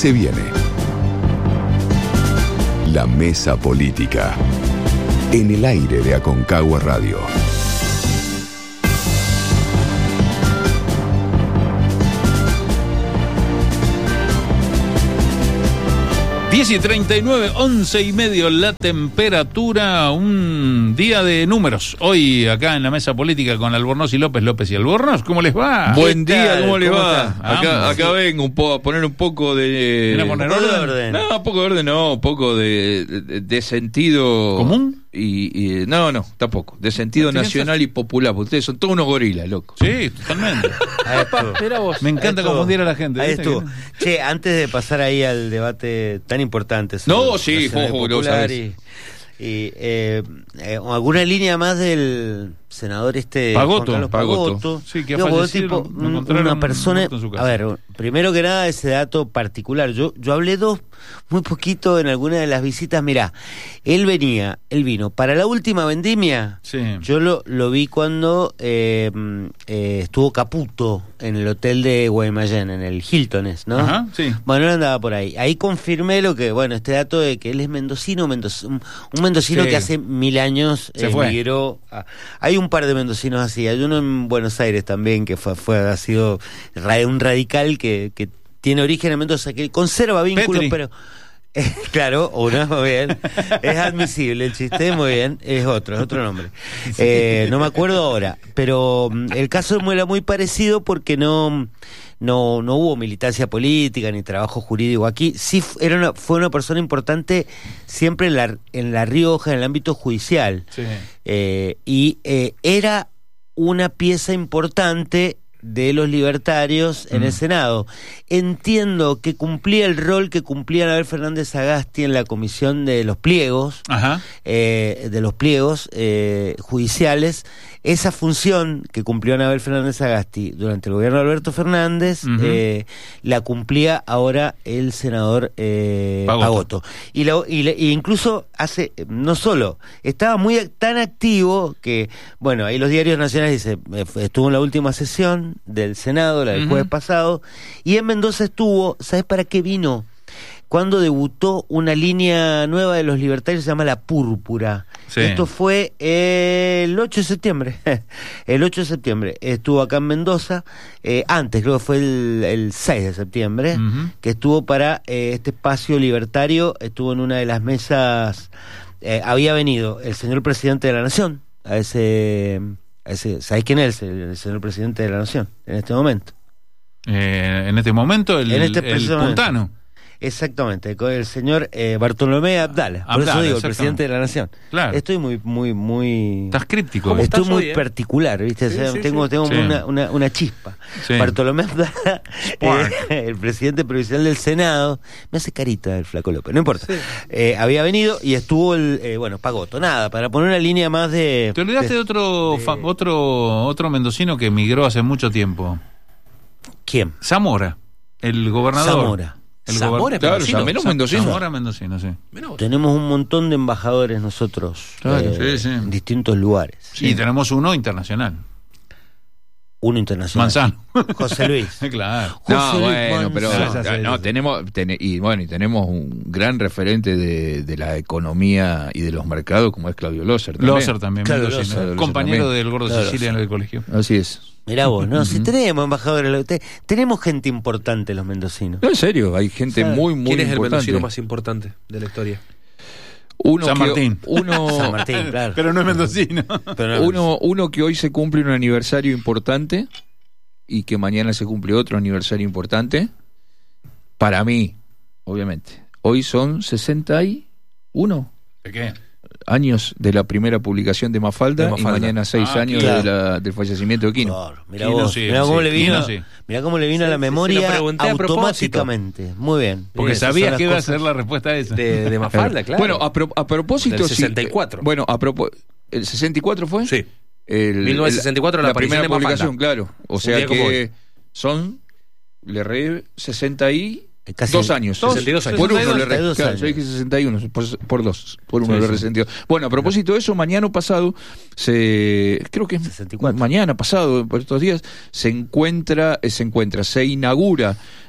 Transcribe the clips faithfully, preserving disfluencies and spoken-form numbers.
se viene. La mesa política. En el aire de Aconcagua Radio. diez y treinta y nueve, once y medio la temperatura, un día de números. Hoy acá en la mesa política con Albornoz y López, López y Albornoz, ¿cómo les va? Buen día, ¿cómo les va? Acá, Acá, acá vengo un po- a poner un poco de... ¿Viene a poner orden? orden? No, un poco de orden no, un poco de, de, de sentido... ¿Común? Y, y no, no, tampoco. De sentido nacional y popular, porque ustedes son todos unos gorilas, loco. Sí, totalmente. Mira vos. Me encanta Esto, confundir a la gente. Ahí ¿viste? estuvo. Che, antes de pasar ahí al debate tan importante sobre No, sí, nacional y ojo, lo popular sabés. y, y eh, eh, alguna línea más del senador este Pagoto, Juan Carlos Pagoto. Pagoto. Sí, que ha No, porque fallecido, tipo, lo un- encontraron una persona, muerto en su casa. a ver, primero que nada ese dato particular. Yo yo hablé dos muy poquito en alguna de las visitas. Mirá, él venía, él vino para la última vendimia. Sí. Yo lo, lo vi cuando eh, eh, estuvo Caputo en el hotel de Guaymallén, en el Hilton, ¿es, ¿no? Ajá, sí. Bueno, él andaba por ahí. Ahí confirmé lo que, bueno, este dato de que él es mendocino, mendoz- un, un mendocino Sí. que hace mil años Se eh, fue. migró. A, hay un par de mendocinos así. Hay uno en Buenos Aires también que fue, fue ha sido ra- un radical que, que tiene origen en Mendoza, que conserva vínculos, Petri. pero... Eh, claro, uno, muy bien. Es admisible el chiste, muy bien. Es otro, es otro nombre. Eh, no me acuerdo ahora, pero mm, el caso era muy parecido porque no, no, no hubo militancia política ni trabajo jurídico aquí. Sí fu- era una, fue una persona importante siempre en la, en La Rioja, en el ámbito judicial. Sí. Eh, y eh, era una pieza importante de los libertarios en Mm. el Senado. Entiendo que cumplía el rol que cumplía Abel Fernández Sagasti en la comisión de los pliegos, Ajá. eh, de los pliegos eh, judiciales. Esa función que cumplió Abel Fernández Sagasti durante el gobierno de Alberto Fernández, Ujú. eh, la cumplía ahora el senador eh, Pagoto. Pagoto. Y, la- y, la- y incluso hace, no solo, estaba muy ac- tan activo que, bueno, ahí los diarios nacionales dicen, eh, fue- estuvo en la última sesión del Senado, la del Ujú. jueves pasado, y en Mendoza estuvo, ¿sabes para qué vino? Cuando debutó una línea nueva de los libertarios, se llama La Púrpura. Sí. Esto fue el ocho de septiembre. El ocho de septiembre. Estuvo acá en Mendoza. Eh, antes, creo que fue el, el seis de septiembre, Ujú. que estuvo para eh, este espacio libertario. Estuvo en una de las mesas. Eh, había venido el señor presidente de la Nación. A ese. A ese ¿sabés quién es el, el señor presidente de la Nación en este momento? Eh, en este momento, el, En este el preciso momento. puntano. Exactamente, con el señor eh, Bartolomé Abdala. Por Abdala, eso digo, el exactamente. presidente de la Nación. Claro. Estoy muy, muy, muy. Estás críptico. Estoy estás muy hoy, eh? particular, ¿viste? Sí, O sea, sí, tengo sí. tengo Sí. Una, una, una chispa. Sí. Bartolomé Abdala, Spark. eh, el presidente provincial del Senado, me hace carita el Flaco López, no importa. Eh, había venido y estuvo el, eh, bueno, Pagoto, nada, para poner una línea más de. Te olvidaste de otro, de- fa- otro, otro mendocino que emigró hace mucho tiempo. ¿Quién? Zamora, el gobernador. Zamora. El Zamora gober- es Claro, mendocino. Zamora es Za- mendocino. Zamora mendocino, sí. Mirá vos. Tenemos un montón de embajadores nosotros Claro, eh, sí, sí. en distintos lugares. Y tenemos uno internacional. Uno internacional. Manzano. José Luis. Claro. No, José Luis bueno, pero Manzano. Ya, ya sé, no, ya sé. tenemos tene- y bueno, y tenemos un gran referente de, de la economía y de los mercados como es Claudio Loser también. Loser también, Claro, mendocino. Loser. Compañero Loser del Gordo Claro, Sicilia en el colegio. Así es. Mirá vos, ¿no? Si Ujú. tenemos embajadores, lo- te- tenemos gente importante los mendocinos. No, en serio, hay gente ¿Sabe? muy muy ¿Quién es el importante. mendocino más importante de la historia? Uno San que- Martín. Uno San Martín, claro. Pero no es mendocino. Pero no- Uno, uno que hoy se cumple un aniversario importante y que mañana se cumple otro aniversario importante. Para mí, obviamente. Hoy son sesenta y uno ¿De qué? años de la primera publicación de Mafalda, De Mafalda. y mañana seis Ah, años claro. de la- del fallecimiento de Quino. Claro, mirá Quino vos, sí, mirá cómo sí, le vino, Quino sí. mirá cómo le vino a la Sí, sí, memoria se lo pregunté a propósito. automáticamente. Muy bien. Porque Esas son sabías las que iba a cosas. ser la respuesta a esa. De, de Mafalda, claro. Bueno, a, pro- a propósito... Del sí, sesenta y cuatro. eh, bueno, a propósito... ¿El sesenta y cuatro fue? Sí. El, mil novecientos sesenta y cuatro el- la aparición primera de Mafalda. publicación, claro. O Un sea día como que hoy. son... Le erré sesenta y Eh, casi dos años. sesenta y dos años. Por uno le sesenta y erré. dos Claro, años. yo dije sesenta y uno, por, por dos. Por uno Sí, le sí. erré sesenta y dos. Bueno, a propósito de eso, mañana pasado, se creo que es sesenta y cuatro. mañana pasado, por estos días, se encuentra, eh, se encuentra, se inaugura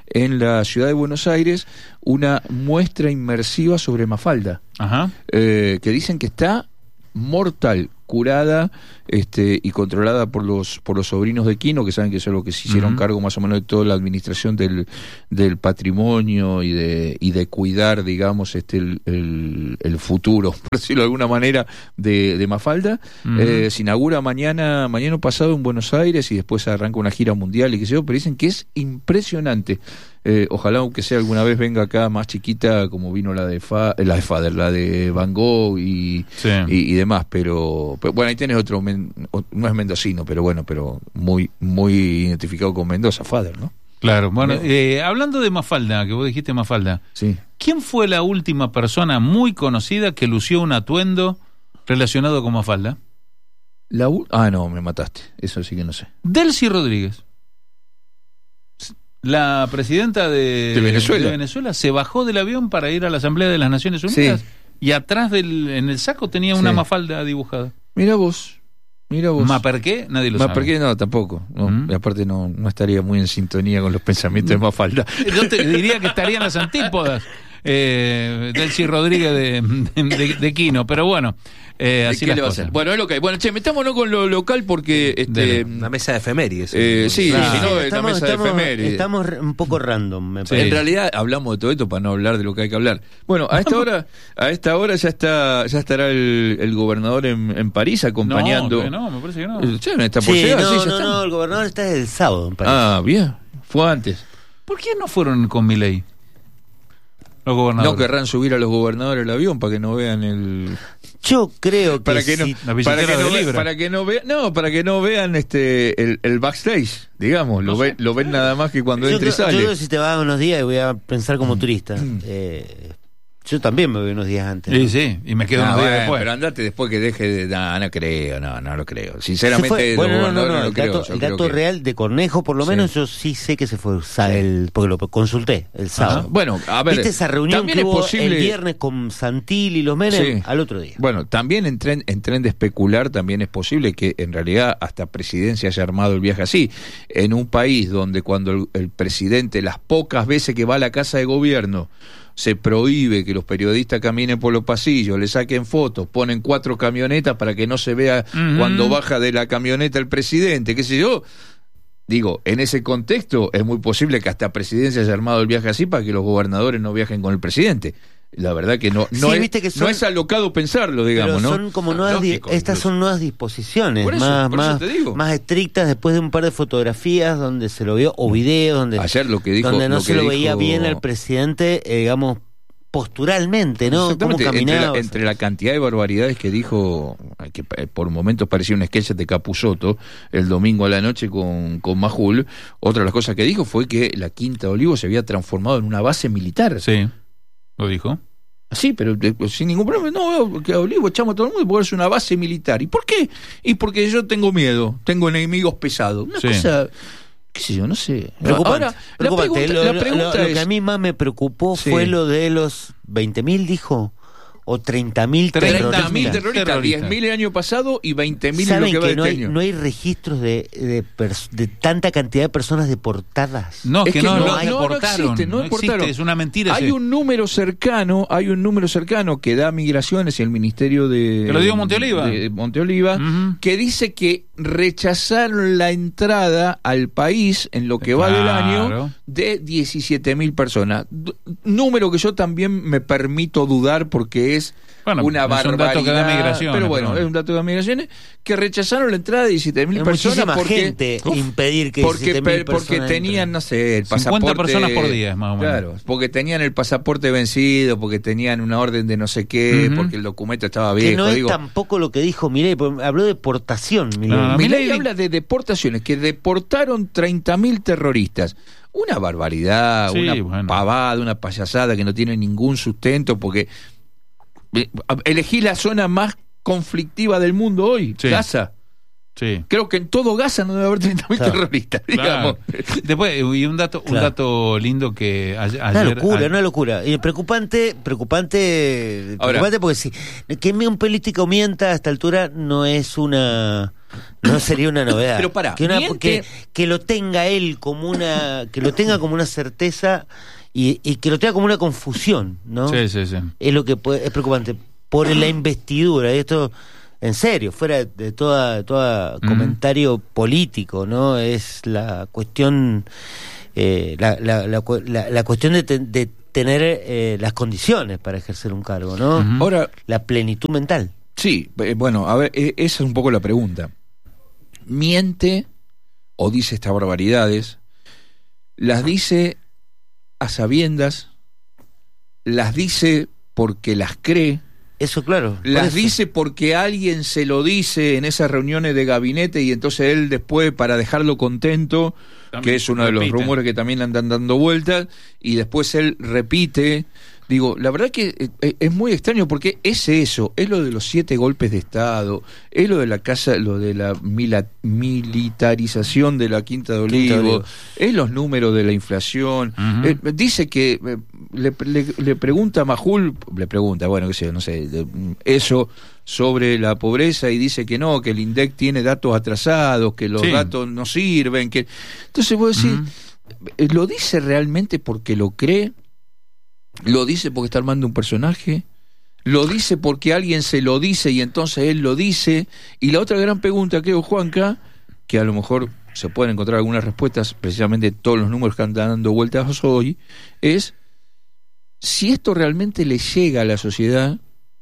en la ciudad de Buenos Aires una muestra inmersiva sobre Mafalda, Ajá. eh, que dicen que está mortal, curada este, y controlada por los por los sobrinos de Quino, que saben que son los que se hicieron Uh-huh. cargo más o menos de toda la administración del, del patrimonio y de y de cuidar, digamos, este el, el, el futuro, por decirlo de alguna manera, de, de Mafalda. Uh-huh. Eh, se inaugura mañana mañana pasado en Buenos Aires y después arranca una gira mundial y qué sé yo, pero dicen que es impresionante. Eh, ojalá, aunque sea alguna vez, venga acá más chiquita, como vino la de Fa, la de Fader, la de Van Gogh y, Sí. y, y demás. Pero, pero bueno, ahí tenés otro, men, no es mendocino, pero bueno, pero muy muy identificado con Mendoza, Fader, ¿no? Claro, bueno, eh, hablando de Mafalda, que vos dijiste Mafalda, Sí. ¿quién fue la última persona muy conocida que lució un atuendo relacionado con Mafalda? La u- ah, no, me mataste. Eso sí que no sé. Delcy Rodríguez. La presidenta de, ¿De Venezuela? de Venezuela se bajó del avión para ir a la Asamblea de las Naciones Unidas Sí. y atrás del, en el saco tenía una Sí. Mafalda dibujada. Mira vos. Mira vos. ¿Ma por qué? Nadie lo Más sabe. porque no, tampoco. No, Mm. y aparte no, no estaría muy en sintonía con los pensamientos de Mafalda. Yo te diría que estarían las antípodas. Eh, Delcy Rodríguez de, de, de Quino, pero bueno, eh, así ¿Qué las le va a cosas. hacer? Bueno, es lo que hay. Bueno, che, metámonos con lo local porque este, Dele. Una mesa de efemérides. eh, sí, Claro. si no, es la estamos, mesa de estamos- efemérides. estamos re- un poco random, me Sí. parece. En realidad hablamos de todo esto para no hablar de lo que hay que hablar. Bueno, a esta hora, a esta hora ya está, ya estará el, el gobernador en, en París acompañando. No, no, me parece que no. Eh, sí, está por Sí, llegar, no, sí, ya no, está. no, el gobernador está el sábado, me parece. Ah, bien, fue antes. ¿Por qué no fueron con Milei? Los gobernadores. No querrán subir a los gobernadores al avión para que no vean el Yo creo que para que no si- La billetera para que no, de ve- Libra. para que no vean no para que no vean este el, el backstage, digamos, lo No ven sé. lo ven nada más que cuando yo entra y creo, yo sale. creo que si te vas unos días y voy a pensar como turista, Mm. eh, yo también me voy unos días antes. Sí, ¿no? sí, y me quedo Ah, unos días bueno, después. pero andate después que deje de no, no creo, no, no lo creo. Se Sinceramente, fue- los bueno, no, no, gobernadores no, no lo el creo. dato, Yo el creo dato que- real de Cornejo, por lo Sí. menos yo sí sé que se fue sa- el, porque lo consulté el sábado. Bueno, a ver, ¿Viste esa reunión también que es hubo posible el viernes con Santilli y los Menem? Sí. Al otro día. Bueno, también en tren, en tren de especular, también es posible que en realidad hasta presidencia haya armado el viaje así. En un país donde cuando el, el presidente, las pocas veces que va a la casa de gobierno, se prohíbe que los periodistas caminen por los pasillos, le saquen fotos, ponen cuatro camionetas para que no se vea Ujú. cuando baja de la camioneta el presidente, qué sé yo. Digo, en ese contexto es muy posible que hasta presidencia haya armado el viaje así para que los gobernadores no viajen con el presidente. La verdad que no, no, Sí, es, viste que son- no es alocado pensarlo, digamos, Pero ¿no? son como nuevas di- Lógico, estas incluso. son nuevas disposiciones Por eso, más por eso más, te digo. más estrictas después de un par de fotografías donde se lo vio o videos donde Ayer lo que dijo, donde no lo se que lo veía dijo- bien al presidente, eh, digamos posturalmente, ¿no? Cómo Exactamente, entre caminaba. la, entre la cantidad de barbaridades que dijo, que por momentos parecía un sketch de Capusotto el domingo a la noche con, con Majul, otra de las cosas que dijo fue que la Quinta de Olivos se había transformado en una base militar. Sí, lo dijo. Sí, pero eh, sin ningún problema. No, que a Olivo echamos a todo el mundo porque es una base militar. ¿Y por qué? Y porque yo tengo miedo, tengo enemigos pesados. Una Sí. cosa, qué sé yo, no sé. Preocupante, Ahora, la preocupante. pregunta, Lo, la lo- pregunta lo- lo es... que a mí más me preocupó Sí. fue lo de los veinte mil, dijo, o treinta mil treinta terroristas. mil terroristas, terroristas. diez mil el año pasado y veinte mil en lo ¿Saben que va que de no este hay, año. no hay registros de, de, pers- de tanta cantidad de personas deportadas? No, Es que, que no, no, lo no, no deportaron. existe, no existe, deportaron. es una mentira. Hay ese. un número cercano, hay un número cercano que da Migraciones y el Ministerio de... Que lo dio Monteoliva. de Monteoliva, Ujú. que dice que rechazaron la entrada al país en lo que va del Claro. año de diecisiete mil personas. D- número que yo también me permito dudar porque es Bueno, una es un barbaridad. dato que da Migraciones, pero bueno, pero- es un dato de Migraciones que rechazaron la entrada de diecisiete mil Es personas muchísima porque... gente Uf, impedir que porque, diecisiete mil pe- porque personas tenían, entren. no sé, el cincuenta pasaporte... personas por día, más o menos. Claro, porque tenían el pasaporte vencido, porque tenían una orden de no sé qué, Ujú. porque el documento estaba viejo. Que no es digo, tampoco lo que dijo Milei, porque habló de deportación, Milei. No, no, Milei Milei- habla de deportaciones, que deportaron treinta mil terroristas. Una barbaridad, Sí, una bueno. pavada, una payasada que no tiene ningún sustento, porque eh, elegí la zona más conflictiva del mundo hoy, Sí. Gaza. Sí. Creo que en todo Gaza no debe haber treinta mil Claro. terroristas, Claro. digamos. Después, y un dato, un Claro. dato lindo que a- ayer. Una locura, a- una locura. Y preocupante, preocupante, Ahora- preocupante porque si que un político mienta a esta altura no es una, no sería una novedad. Pero pará, que, una- miente- que, que lo tenga él como una, que lo tenga como una certeza y, y que lo tenga como una confusión, ¿no? Sí, sí, sí. Es lo que puede- es preocupante por la investidura. Y esto, en serio, fuera de, de toda, toda Ujú. comentario político, ¿no? Es la cuestión, eh, la, la, la, cu- la- la cuestión de, te- de tener eh, las condiciones para ejercer un cargo, ¿no? Ujú. Ahora, La plenitud mental. sí, eh, bueno, a ver, eh, esa es un poco la pregunta. ¿Miente o dice estas barbaridades? ¿Las dice a sabiendas? ¿Las dice porque las cree? Eso, claro. por Las eso. dice porque alguien se lo dice en esas reuniones de gabinete y entonces él después, para dejarlo contento, También que es uno de los repite. rumores que también andan dando vueltas, y después él repite. Digo, la verdad que eh, es muy extraño porque es eso, es lo de los siete golpes de Estado, es lo de la casa, lo de la mila- militarización de la Quinta de Quinta de Olivos, Olivos. es los números de la inflación. Ujú. Eh, dice que eh, le, le- le pregunta a Majul, le pregunta, bueno, qué sé yo, no sé, de- eso sobre la pobreza y dice que no, que el INDEC tiene datos atrasados, que los Sí. datos no sirven, que entonces vos decís, Ujú. eh, ¿lo dice realmente porque lo cree? ¿Lo dice porque está armando un personaje? ¿Lo dice porque alguien se lo dice y entonces él lo dice? Y la otra gran pregunta, creo, Juanca, que a lo mejor se pueden encontrar algunas respuestas, precisamente todos los números que andan dando vueltas hoy, es si esto realmente le llega a la sociedad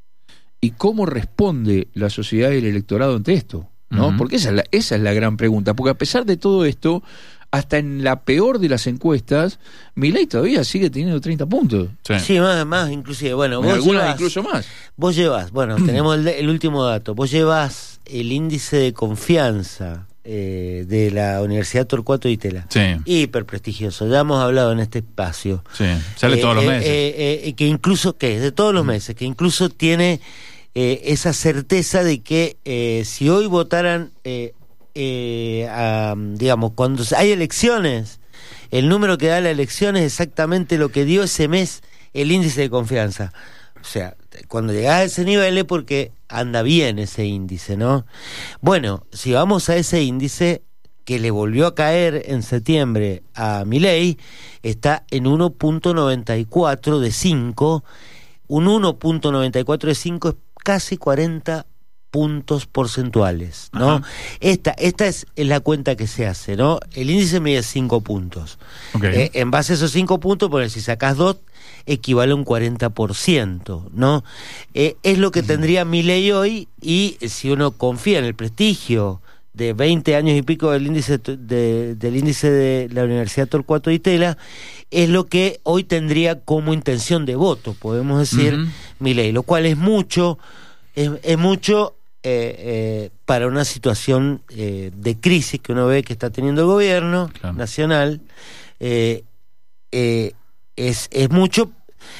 y cómo responde la sociedad y el electorado ante esto, ¿no? Ujú. Porque esa es la, esa es la gran pregunta, porque a pesar de todo esto, hasta en la peor de las encuestas, Milei todavía sigue teniendo treinta puntos. Sí. Sí, más, más, inclusive. Bueno, En vos algunas llevas, incluso más. vos llevas, bueno, tenemos el, el último dato. Vos llevas el índice de confianza eh, de la Universidad Torcuato Di Tella. Sí, Hiper prestigioso, ya hemos hablado en este espacio. sí. Sale Eh, todos los eh, meses. eh, eh, que incluso, ¿qué? De todos los meses, que incluso tiene eh, esa certeza de que eh, si hoy votaran, eh, eh, a, digamos, cuando hay elecciones, el número que da la elección es exactamente lo que dio ese mes el índice de confianza. O sea, cuando llegás a ese nivel es porque anda bien ese índice, ¿no? Bueno, si vamos a ese índice que le volvió a caer en septiembre a Milei, está en uno punto noventa y cuatro de cinco. Un uno punto noventa y cuatro de cinco es casi cuarenta puntos porcentuales, ¿no? Ajá. Esta esta es la cuenta que se hace, ¿no? El índice mide cinco puntos. Ok. Eh, en base a esos cinco puntos, porque si sacás dos, equivale a un cuarenta por ciento, ¿no? Eh, es lo que tendría Milei hoy, y si uno confía en el prestigio de veinte años y pico del índice de, del índice de la Universidad Torcuato Di Tella, es lo que hoy tendría como intención de voto, podemos decir, Ujú. Milei, lo cual es mucho, es, es mucho eh, eh, para una situación eh, de crisis que uno ve que está teniendo el gobierno Claro. nacional. eh, eh, es, es mucho,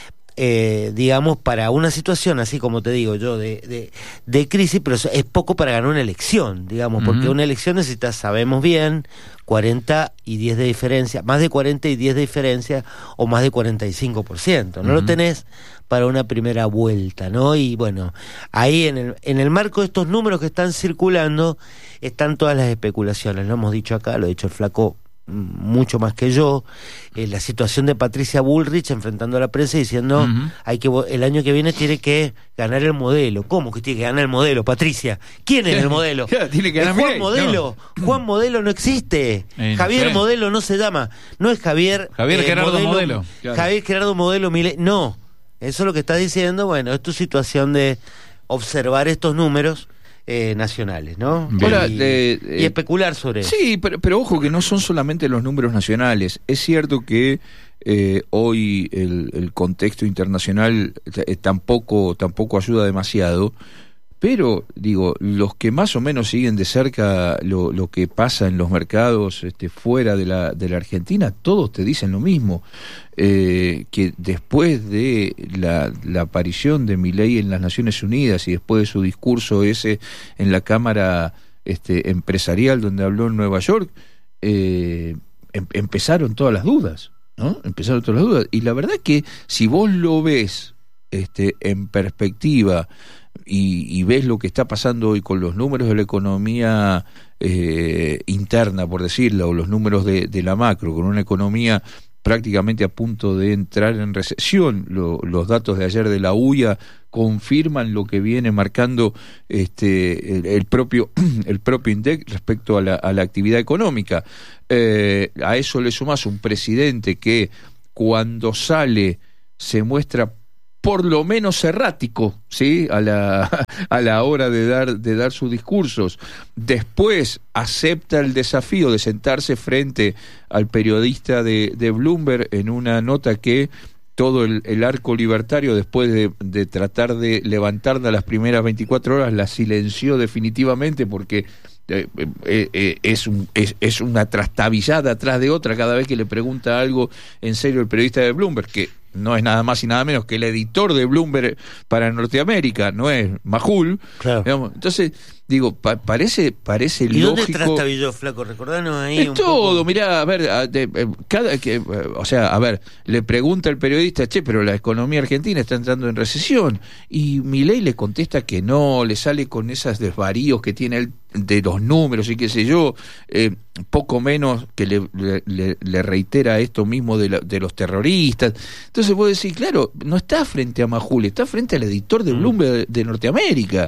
eh, digamos, para una situación así como te digo yo, de, de, de crisis, pero es es poco para ganar una elección, digamos, porque Ujú. una elección necesita, sabemos bien, cuarenta y diez de diferencia, más de cuarenta y diez de diferencia, o más de cuarenta y cinco por ciento, no lo Ujú. tenés para una primera vuelta, ¿no? Y bueno, ahí en el, en el marco de estos números que están circulando, están todas las especulaciones, lo hemos dicho acá, lo ha dicho el flaco mucho más que yo, eh, la situación de Patricia Bullrich enfrentando a la prensa y diciendo, Ujú. hay que vo- el año que viene tiene que ganar el modelo. ¿Cómo que tiene que ganar el modelo, Patricia? ¿Quién es el modelo? Claro, tiene que Es ganar Juan Milei, Modelo. Juan Modelo no existe. Eh, no Javier sé. Modelo no se llama. No es Javier Javier Gerardo Modelo. Claro. Javier Gerardo Modelo Milei. No. Eso es lo que está diciendo. Bueno, es tu situación de observar estos números eh, nacionales, ¿no? Bien. Ahora, y, de- y eh, especular sobre eso. Sí, pero, pero ojo que no son solamente los números nacionales. Es cierto que eh, hoy el, el contexto internacional eh, tampoco, tampoco ayuda demasiado, pero digo, los que más o menos siguen de cerca lo, lo que pasa en los mercados este, fuera de la, de la Argentina, todos te dicen lo mismo, eh, que después de la, la aparición de Milei en las Naciones Unidas y después de su discurso ese en la Cámara este, empresarial donde habló en Nueva York, eh, em, empezaron todas las dudas, ¿no? Empezaron todas las dudas. Y la verdad que si vos lo ves este, en perspectiva y, y ves lo que está pasando hoy con los números de la economía eh, interna, por decirlo, o los números de, de la macro, con una economía prácticamente a punto de entrar en recesión. Lo, los datos de ayer de la U I A confirman lo que viene marcando este el, el propio el propio INDEC respecto a la, a la actividad económica. Eh, a eso le sumás un presidente que cuando sale se muestra por lo menos errático, ¿sí? A la, a la hora de dar, de dar sus discursos. Después acepta el desafío de sentarse frente al periodista de, de Bloomberg en una nota que todo el, el arco libertario, después de, de tratar de levantarla las primeras veinticuatro horas, la silenció definitivamente porque eh, eh, eh, es, un, es, es una trastabillada atrás de otra cada vez que le pregunta algo en serio el periodista de Bloomberg, que no es nada más y nada menos que el editor de Bloomberg para Norteamérica, no es Majul. Claro. Digamos. Entonces, digo, pa parece parece ¿Y lógico. ¿Y dónde trastabilló, flaco? Recordanos ahí es un todo, poco. Mirá, a ver, a, de, eh, cada que, eh, o sea, a ver, le pregunta el periodista, che, pero la economía argentina está entrando en recesión, y Milei le contesta que no, le sale con esos desvaríos que tiene él de los números y qué sé yo, eh, poco menos que le, le, le reitera esto mismo de, la, de los terroristas. Entonces vos decís, claro, no está frente a Majul, está frente al editor de Bloomberg de, de Norteamérica,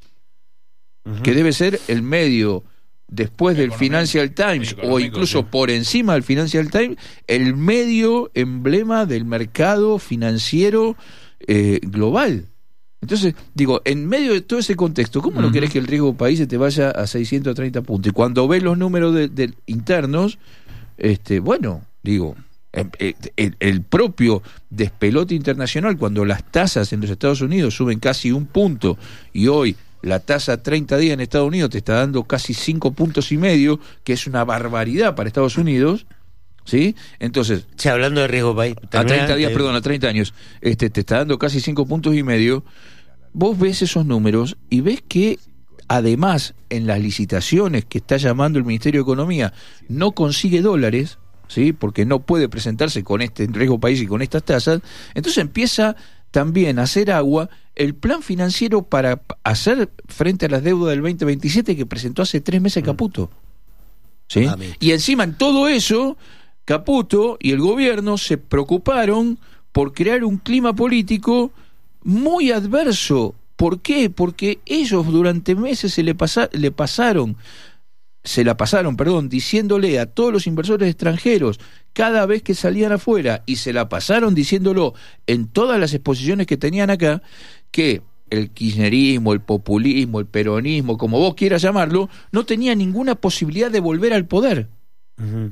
uh-huh. que debe ser el medio, después del Financial Times, o incluso sí. por encima del Financial Times, el medio emblema del mercado financiero eh, global. Entonces, digo, en medio de todo ese contexto, ¿cómo no uh-huh. querés que el riesgo país se te vaya a seiscientos treinta puntos? Y cuando ves los números de, de internos, este, bueno, digo, el, el, el propio despelote internacional, cuando las tasas en los Estados Unidos suben casi un punto, y hoy la tasa treinta días en Estados Unidos te está dando casi cinco puntos y medio, que es una barbaridad para Estados Unidos, ¿sí? Entonces, sí, hablando de riesgo país, a treinta días, perdón, a treinta años, este, te está dando casi cinco puntos y medio. Vos ves esos números y ves que además en las licitaciones que está llamando el Ministerio de Economía no consigue dólares, ¿sí? Porque no puede presentarse con este riesgo país y con estas tasas. Entonces empieza también a hacer agua el plan financiero para hacer frente a las deudas del veinte veintisiete que presentó hace tres meses Caputo, ¿sí? Y encima en todo eso Caputo y el gobierno se preocuparon por crear un clima político muy adverso. ¿Por qué? Porque ellos durante meses se le, pasa, le pasaron, se la pasaron, perdón, diciéndole a todos los inversores extranjeros cada vez que salían afuera, y se la pasaron diciéndolo en todas las exposiciones que tenían acá, que el kirchnerismo, el populismo, el peronismo, como vos quieras llamarlo, no tenía ninguna posibilidad de volver al poder. Uh-huh.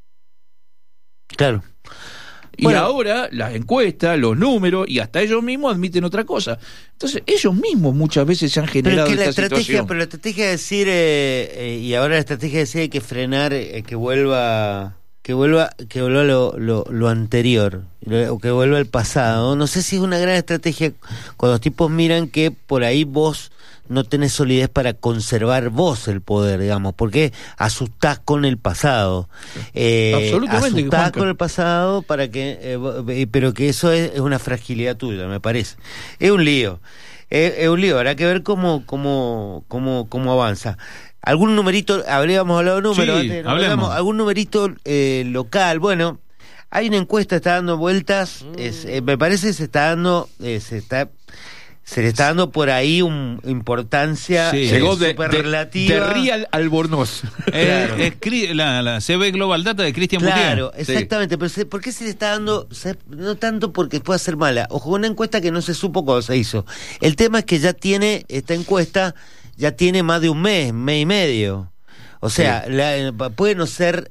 Claro. Y bueno, ahora las encuestas, los números, y hasta ellos mismos admiten otra cosa. Entonces ellos mismos muchas veces se han generado pero es que esta la estrategia, situación. Pero la estrategia de decir, eh, eh, y ahora la estrategia de decir hay que frenar, eh, que vuelva que vuelva que vuelva lo, lo, lo anterior, o que vuelva al pasado. No sé si es una gran estrategia cuando los tipos miran que por ahí vos no tenés solidez para conservar vos el poder, digamos, porque asustás con el pasado. Eh, Absolutamente. Asustás Juanca. con el pasado para que, eh, pero que eso es, es una fragilidad tuya, me parece. Es un lío. Es, es un lío. Habrá que ver cómo, cómo, cómo, cómo avanza. ¿Algún numerito? Habríamos hablado de números. Sí, antes, ¿no? hablemos. Hablamos, ¿algún numerito eh, local? Bueno, hay una encuesta, está dando vueltas. Mm. Es, eh, me parece que se está dando, eh, se está, se le está dando por ahí una importancia sí. eh, Llegó de, superrelativa. de, de Real Albornoz. Claro. Eh, es, la, la C B Global Data de Cristian Boutier. Claro, exactamente. Sí. Pero se, ¿por qué se le está dando? Se, no tanto porque pueda ser mala. Ojo, una encuesta que no se supo cuando se hizo. El tema es que ya tiene esta encuesta. Ya tiene más de un mes, mes y medio. O sea, sí. la, puede no ser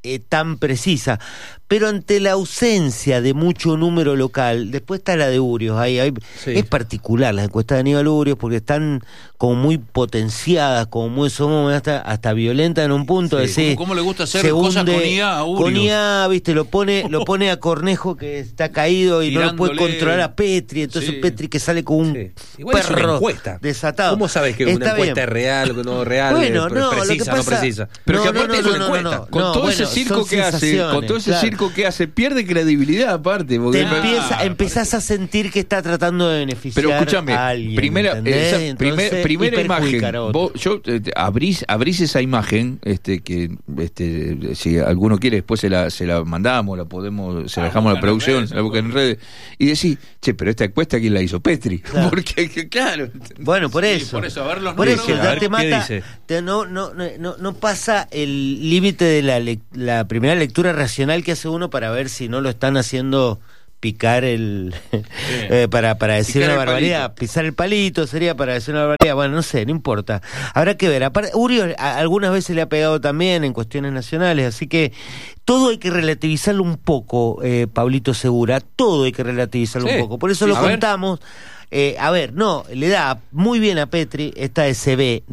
eh, tan precisa. Pero ante la ausencia de mucho número local, después está la de Urios, ahí, ahí Sí. es particular las encuestas de Aníbal Urios porque están como muy potenciadas, como muy, son hasta, hasta violentas en un punto. Sí. de decir, ¿Cómo- cómo le gusta hacer se cosas hunde- con I A a Urios? Con I A, viste, lo pone, lo pone a Cornejo que está caído y no lo puede Tirándole. controlar a Petri, entonces Sí. Petri que sale con un Sí. Igual es una perro encuesta. desatado. ¿Cómo sabes que una Está encuesta bien. es real o no real? Bueno, es no, lo que precisa, pasa- no precisa? Pero No, que no, aparte no, es una no, no, encuesta. no, Con no, todo bueno, ese circo son que hace, con sensaciones, todo ese claro. circo que hace, pierde credibilidad aparte. Porque Te Empieza, Ah, empezás a sentir que está tratando de beneficiar Pero escúchame, a alguien. primera, ¿entendés? esa- Entonces, primer- y primera perjudicar imagen. a otro. Vos, yo eh, abrís, abrís esa imagen, este, que este, si alguno quiere después se la, se la mandamos, la podemos, se la Ah, dejamos a la buscan en producción, redes, se la buscan en redes, y decís, che, pero esta encuesta quién la hizo, Petri. Claro. Porque que, claro. Bueno, por Sí, eso. por eso, a ver los Por números. eso, A ya ver, te ¿qué mata. dice? te- no, no, no, no, no pasa el límite de la, lec- la primera lectura racional que hace uno para ver si no lo están haciendo picar el eh, para, para decir Picar una el barbaridad, palito. pisar el palito sería para decir una barbaridad, bueno, no sé, no importa, habrá que ver. Aparte, Urios a- algunas veces le ha pegado también en cuestiones nacionales, así que todo hay que relativizarlo un poco, eh, Pablito Segura, todo hay que relativizarlo Sí. un poco, por eso Sí, lo a ver. contamos. Eh, a ver, no, le da muy bien a Petri esta S B